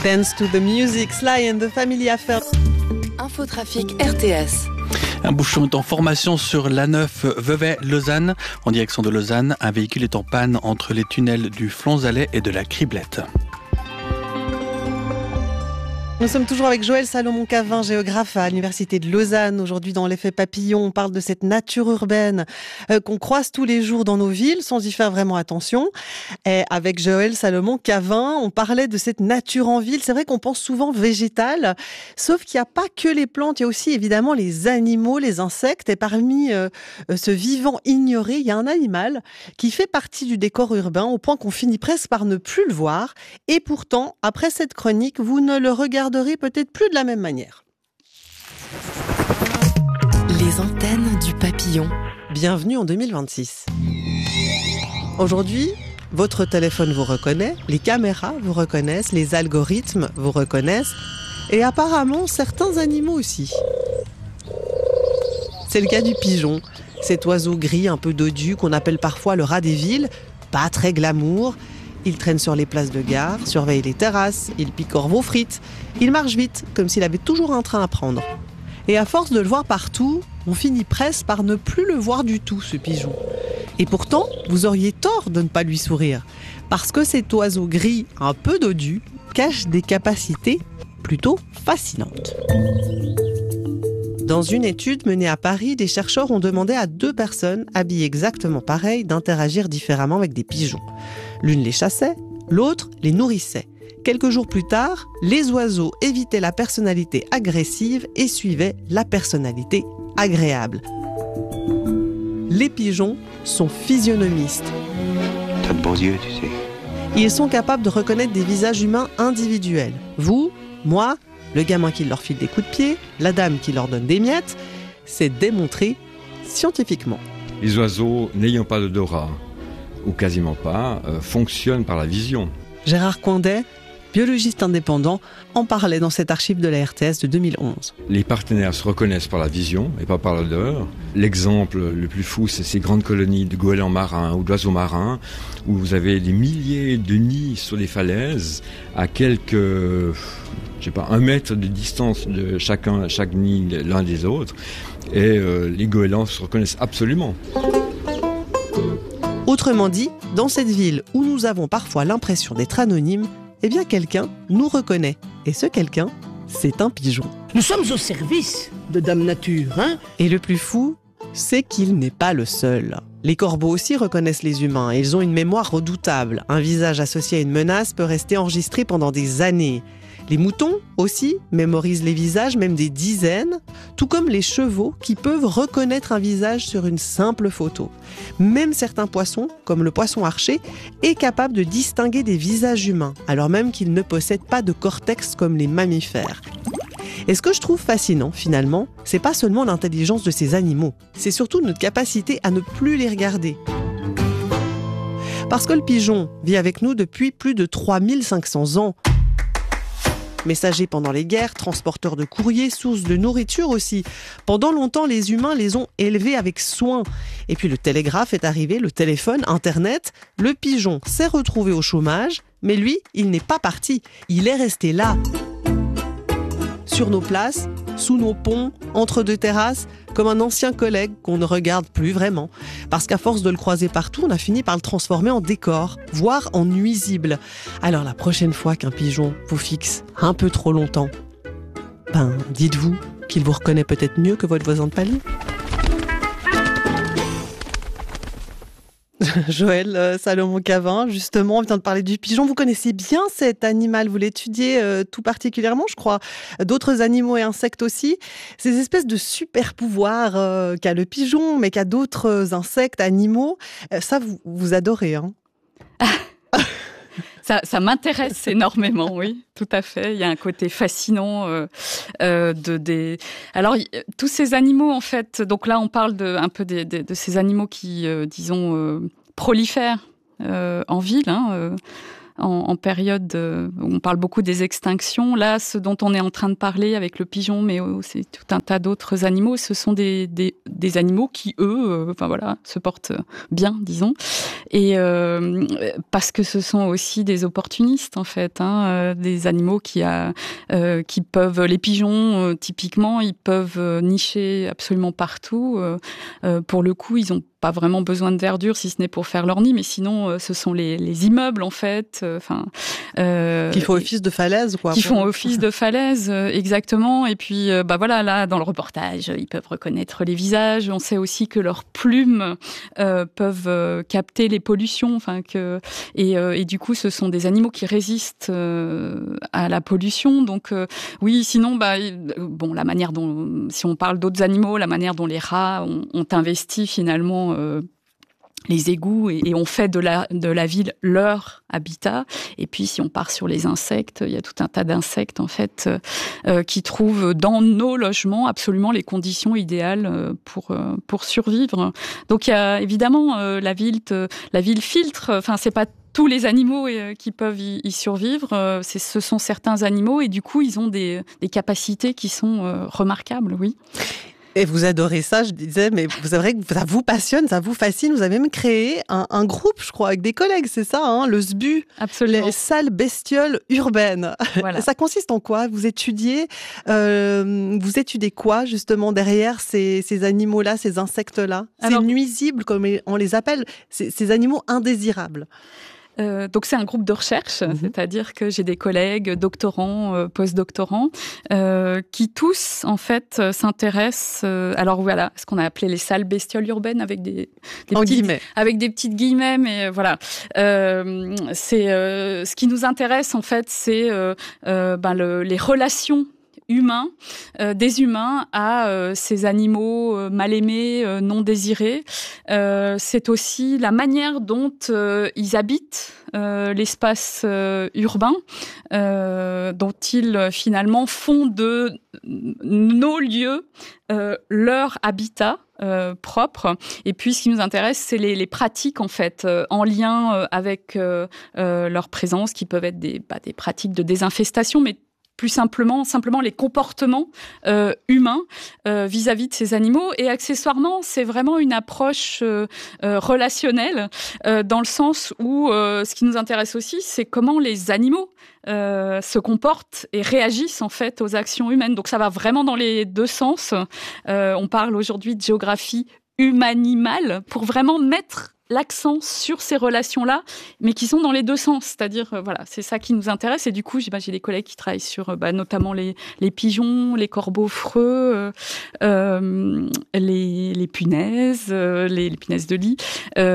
Dance to the music, Sly and the Family Affair. Infotrafic RTS. Un bouchon est en formation sur l'A9 Vevey-Lausanne. En direction de Lausanne, un véhicule est en panne entre les tunnels du Flonzalet et de la Criblette. Nous sommes toujours avec Joël Salomon-Cavin, géographe à l'Université de Lausanne. Aujourd'hui, dans l'effet papillon, on parle de cette nature urbaine qu'on croise tous les jours dans nos villes, sans y faire vraiment attention. Et avec Joël Salomon-Cavin, on parlait de cette nature en ville. C'est vrai qu'on pense souvent végétale, sauf qu'il n'y a pas que les plantes, il y a aussi évidemment les animaux, les insectes. Et parmi ce vivant ignoré, il y a un animal qui fait partie du décor urbain, au point qu'on finit presque par ne plus le voir. Et pourtant, après cette chronique, vous ne le regardez peut-être plus de la même manière. Les antennes du papillon. Bienvenue en 2026. Aujourd'hui, votre téléphone vous reconnaît, les caméras vous reconnaissent, les algorithmes vous reconnaissent, et apparemment certains animaux aussi. C'est le cas du pigeon, cet oiseau gris un peu dodu qu'on appelle parfois le rat des villes, pas très glamour. Il traîne sur les places de gare, surveille les terrasses, il picore vos frites. Il marche vite, comme s'il avait toujours un train à prendre. Et à force de le voir partout, on finit presque par ne plus le voir du tout, ce pigeon. Et pourtant, vous auriez tort de ne pas lui sourire, parce que cet oiseau gris, un peu dodu, cache des capacités plutôt fascinantes. Dans une étude menée à Paris, des chercheurs ont demandé à 2 personnes, habillées exactement pareil, d'interagir différemment avec des pigeons. L'une les chassait, l'autre les nourrissait. Quelques jours plus tard, les oiseaux évitaient la personnalité agressive et suivaient la personnalité agréable. Les pigeons sont physionomistes. T'as de beaux yeux, tu sais. Ils sont capables de reconnaître des visages humains individuels. Vous, moi, le gamin qui leur file des coups de pied, la dame qui leur donne des miettes, c'est démontré scientifiquement. Les oiseaux n'ayant pas d'odorat, ou quasiment pas, fonctionnent par la vision. Gérard Coindet, biologiste indépendant, en parlait dans cette archive de la RTS de 2011. Les partenaires se reconnaissent par la vision et pas par l'odeur. L'exemple le plus fou, c'est ces grandes colonies de goélands marins ou d'oiseaux marins, où vous avez des milliers de nids sur les falaises, à quelques, 1 mètre de distance de chaque nid l'un des autres, et les goélands se reconnaissent absolument. Autrement dit, dans cette ville où nous avons parfois l'impression d'être anonymes, eh bien quelqu'un nous reconnaît. Et ce quelqu'un, c'est un pigeon. Nous sommes au service de Dame Nature, hein ? Et le plus fou, c'est qu'il n'est pas le seul. Les corbeaux aussi reconnaissent les humains et ils ont une mémoire redoutable. Un visage associé à une menace peut rester enregistré pendant des années. Les moutons aussi mémorisent les visages, même des dizaines, tout comme les chevaux qui peuvent reconnaître un visage sur une simple photo. Même certains poissons, comme le poisson archer, est capable de distinguer des visages humains, alors même qu'ils ne possèdent pas de cortex comme les mammifères. Et ce que je trouve fascinant, finalement, c'est pas seulement l'intelligence de ces animaux, c'est surtout notre capacité à ne plus les regarder. Parce que le pigeon vit avec nous depuis plus de 3500 ans. Messagers pendant les guerres, transporteurs de courrier, source de nourriture aussi. Pendant longtemps, les humains les ont élevés avec soin. Et puis le télégraphe est arrivé, le téléphone, Internet. Le pigeon s'est retrouvé au chômage, mais lui, il n'est pas parti. Il est resté là. Sur nos places, sous nos ponts, entre 2 terrasses, comme un ancien collègue qu'on ne regarde plus vraiment. Parce qu'à force de le croiser partout, on a fini par le transformer en décor, voire en nuisible. Alors la prochaine fois qu'un pigeon vous fixe un peu trop longtemps, dites-vous qu'il vous reconnaît peut-être mieux que votre voisin de palier. Joël Salomon-Cavin, justement, on vient de parler du pigeon. Vous connaissez bien cet animal, vous l'étudiez tout particulièrement, je crois. D'autres animaux et insectes aussi. Ces espèces de super pouvoirs qu'a le pigeon, mais qu'a d'autres insectes, animaux. Ça, vous adorez, hein? Ça m'intéresse énormément, oui, tout à fait. Il y a un côté fascinant Alors, tous ces animaux, en fait, donc là, on parle un peu de ces animaux qui, disons, prolifèrent en ville, en période où on parle beaucoup des extinctions. Là, ce dont on est en train de parler avec le pigeon, mais aussi tout un tas d'autres animaux, ce sont des animaux qui, eux, se portent bien, disons. Et parce que ce sont aussi des opportunistes, en fait, des animaux qui peuvent, les pigeons, typiquement, ils peuvent nicher absolument partout. Pour le coup, ils ont pas vraiment besoin de verdure, si ce n'est pour faire leur nid, mais sinon, ce sont les immeubles, en fait. Qui font office de falaise, quoi. Qui font office de falaise, exactement. Et puis, là, dans le reportage, ils peuvent reconnaître les visages. On sait aussi que leurs plumes peuvent capter les pollutions. Et du coup, ce sont des animaux qui résistent à la pollution. Donc, oui, sinon, la manière dont, si on parle d'autres animaux, la manière dont les rats ont investi finalement les égouts et ont fait de la ville leur habitat. Et puis, si on part sur les insectes, il y a tout un tas d'insectes, en fait, qui trouvent dans nos logements absolument les conditions idéales pour survivre. Donc, il y a évidemment la ville filtre. C'est pas tous les animaux qui peuvent y survivre, ce sont certains animaux et du coup, ils ont des capacités qui sont remarquables, oui. Et vous adorez ça, je disais, mais c'est vrai que ça vous passionne, ça vous fascine. Vous avez même créé un groupe, je crois, avec des collègues, c'est ça, le SBU. Absolument. Les salles bestioles urbaines. Voilà. Ça consiste en quoi ? Vous étudiez quoi, justement, derrière ces animaux-là, ces insectes-là ? C'est nuisible, comme on les appelle, ces animaux indésirables. Donc c'est un groupe de recherche, c'est-à-dire que j'ai des collègues doctorants, postdoctorants, qui tous en fait s'intéressent. Ce qu'on a appelé les salles bestioles urbaines avec des petites guillemets, mais voilà. C'est ce qui nous intéresse en fait, c'est les relations des humains à ces animaux mal aimés, non désirés. C'est aussi la manière dont ils habitent l'espace urbain, dont ils finalement font de nos lieux leur habitat propre. Et puis, ce qui nous intéresse, c'est les pratiques, en fait, en lien avec leur présence, qui peuvent être des pratiques de désinfestation, mais plus simplement les comportements humains vis-à-vis de ces animaux. Et accessoirement, c'est vraiment une approche relationnelle, dans le sens où ce qui nous intéresse aussi, c'est comment les animaux se comportent et réagissent en fait aux actions humaines. Donc ça va vraiment dans les deux sens. On parle aujourd'hui de géographie humanimale pour vraiment mettre l'accent sur ces relations-là, mais qui sont dans les deux sens. C'est-à-dire, c'est ça qui nous intéresse. Et du coup, j'ai des collègues qui travaillent sur notamment les pigeons, les corbeaux freux, les punaises, les punaises de lit,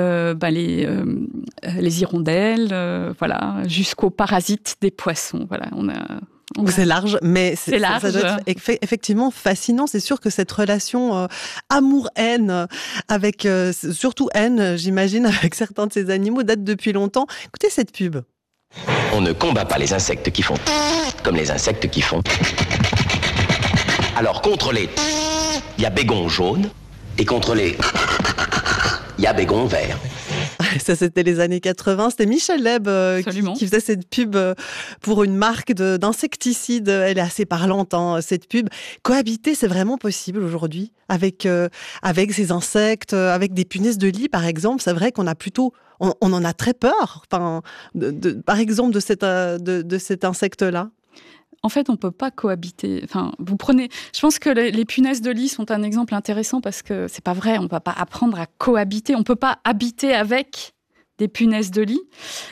les hirondelles, jusqu'aux parasites des poissons. Voilà, c'est large, mais c'est large. Ça doit être effectivement fascinant. C'est sûr que cette relation amour-haine, avec surtout haine, j'imagine, avec certains de ces animaux, date depuis longtemps. Écoutez cette pub. On ne combat pas les insectes qui font comme les insectes qui font. Alors contre les il y a bégon jaune et contre les il y a bégon vert. Ça, c'était les années 80. C'était Michel Leb qui faisait cette pub pour une marque d'insecticides. Elle est assez parlante, cette pub. Cohabiter, c'est vraiment possible aujourd'hui avec ces insectes, avec des punaises de lit, par exemple. C'est vrai qu'on a plutôt... On en a très peur, par exemple, de cet insecte-là. En fait, on ne peut pas cohabiter. Je pense que les punaises de lit sont un exemple intéressant parce que c'est pas vrai, on ne peut pas apprendre à cohabiter, on ne peut pas habiter avec des punaises de lit.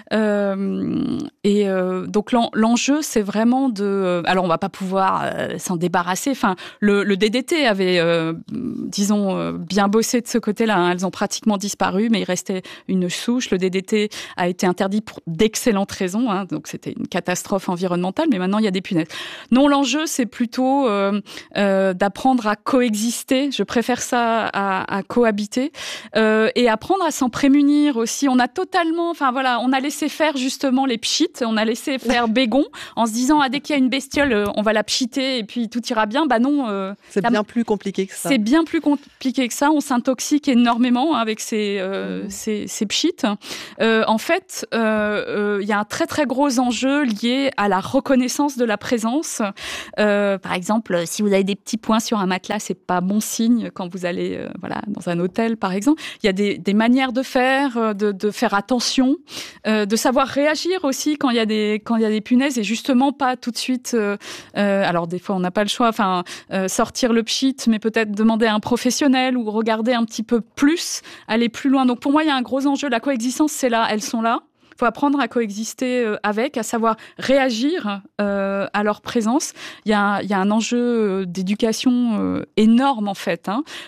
Donc l'enjeu, c'est vraiment de... Alors, on va pas pouvoir s'en débarrasser. Le DDT avait, bien bossé de ce côté-là. Elles ont pratiquement disparu, mais il restait une souche. Le DDT a été interdit pour d'excellentes raisons. Donc, c'était une catastrophe environnementale, mais maintenant, il y a des punaises. Non, l'enjeu, c'est plutôt d'apprendre à coexister. Je préfère ça à cohabiter. Et apprendre à s'en prémunir aussi. On a totalement, enfin voilà, on a laissé faire justement les pchites, on a laissé faire bégon en se disant dès qu'il y a une bestiole, on va la pchiter et puis tout ira bien. Bah non. C'est bien plus compliqué que ça. C'est bien plus compliqué que ça. On s'intoxique énormément avec ces pchites. En fait, il y a un très très gros enjeu lié à la reconnaissance de la présence. Par exemple, si vous avez des petits points sur un matelas, c'est pas bon signe quand vous allez dans un hôtel, par exemple. Il y a des manières de faire, de faire attention, de savoir réagir aussi quand il y a des punaises et justement pas tout de suite. Alors des fois on n'a pas le choix. Sortir le pchit, mais peut-être demander à un professionnel ou regarder un petit peu plus, aller plus loin. Donc pour moi, il y a un gros enjeu. La coexistence, c'est là, elles sont là. Il faut apprendre à coexister avec, à savoir réagir à leur présence. Il y a un enjeu d'éducation énorme, en fait.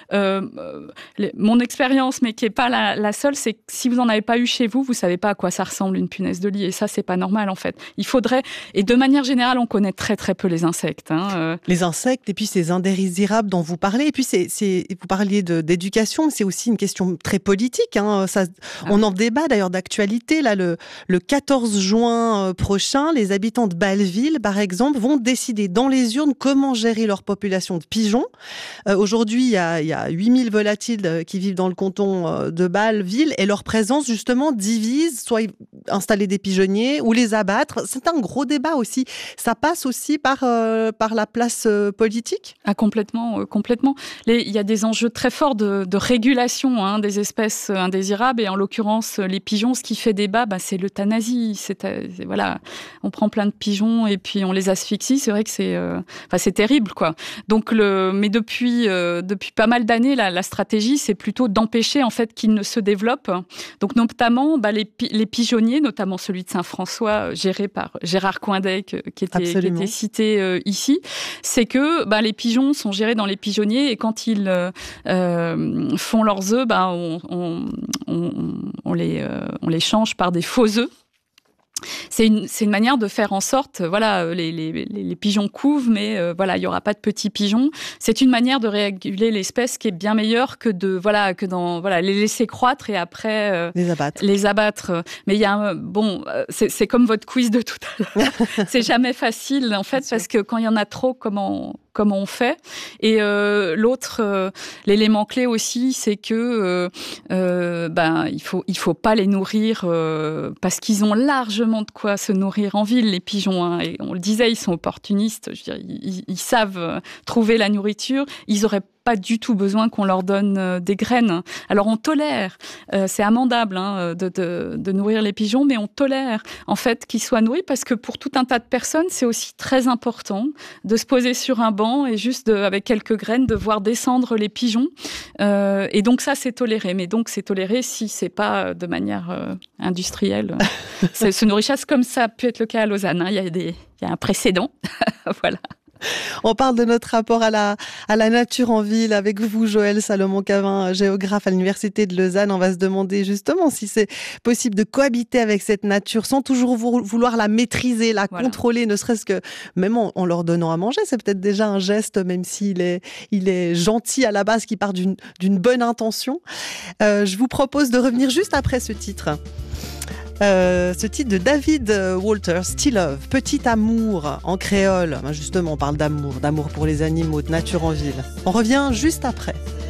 Mon expérience, mais qui n'est pas la seule, c'est que si vous n'en avez pas eu chez vous, vous ne savez pas à quoi ça ressemble une punaise de lit. Et ça, ce n'est pas normal, en fait. Il faudrait... Et de manière générale, on connaît très, très peu les insectes. Les insectes, et puis ces indésirables dont vous parlez. Et puis, vous parliez d'éducation, c'est aussi une question très politique. On en débat, d'ailleurs, d'actualité. Là, le 14 juin prochain, les habitants de Bâle-Ville, par exemple, vont décider dans les urnes comment gérer leur population de pigeons. Aujourd'hui, il y a 8000 volatiles qui vivent dans le canton de Bâle-Ville et leur présence, justement, divise, soit installer des pigeonniers ou les abattre. C'est un gros débat aussi. Ça passe aussi par la place politique ? Complètement. Il y a des enjeux très forts de régulation des espèces indésirables et en l'occurrence, les pigeons, ce qui fait débat, c'est l'euthanasie. On prend plein de pigeons et puis on les asphyxie. C'est vrai que c'est terrible, quoi. Donc, mais depuis pas mal d'années, la stratégie, c'est plutôt d'empêcher en fait qu'ils ne se développent. Donc, notamment les pigeonniers, notamment celui de Saint-François, géré par Gérard Coindet, qui était cité ici. C'est que les pigeons sont gérés dans les pigeonniers et quand ils font leurs œufs, on les change par des faux œufs. C'est une manière de faire en sorte, les pigeons couvent, mais il y aura pas de petits pigeons. C'est une manière de réguler l'espèce qui est bien meilleure que les laisser croître et après les abattre. Mais il y a c'est comme votre quiz de tout à l'heure. C'est jamais facile en fait parce que quand il y en a trop, comment on fait. Et l'élément clé aussi, c'est que il faut pas les nourrir parce qu'ils ont largement de quoi se nourrir en ville, les pigeons. Et on le disait, ils sont opportunistes. Je veux dire, ils savent trouver la nourriture. Ils auraient pas du tout besoin qu'on leur donne des graines. Alors on tolère, c'est amendable de nourrir les pigeons, mais on tolère en fait qu'ils soient nourris parce que pour tout un tas de personnes, c'est aussi très important de se poser sur un banc et juste avec quelques graines de voir descendre les pigeons. Et donc ça, c'est toléré. Mais donc c'est toléré si c'est pas de manière industrielle. Se nourrissent comme ça a pu être le cas à Lausanne. Il y a un précédent. Voilà. On parle de notre rapport à la nature en ville avec vous, Joëlle Salomon-Cavin, géographe à l'Université de Lausanne. On va se demander justement si c'est possible de cohabiter avec cette nature sans toujours vouloir la maîtriser, la contrôler, ne serait-ce que même en leur donnant à manger. C'est peut-être déjà un geste, même s'il est gentil à la base, qui part d'une bonne intention. Je vous propose de revenir juste après ce titre. Ce titre de David Walter, Still Love, Petit amour en créole. Justement, on parle d'amour pour les animaux, de nature en ville. On revient juste après.